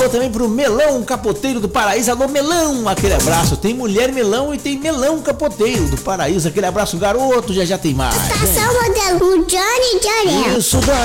alô também pro Melão Capoteiro do Paraíso. Alô, Melão, aquele abraço. Tem mulher melão e tem Melão Capoteiro do Paraíso. Aquele abraço, garoto, já tem mais. Estação Modelo, o Johnny Johnny. Isso,